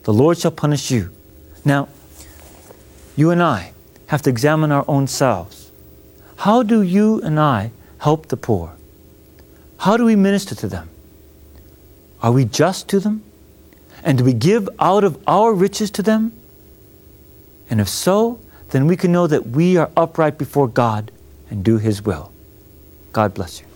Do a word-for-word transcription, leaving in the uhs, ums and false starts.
the Lord shall punish you. Now, you and I have to examine our own selves. How do you and I help the poor? How do we minister to them? Are we just to them? And do we give out of our riches to them? And if so, then we can know that we are upright before God and do His will. God bless you.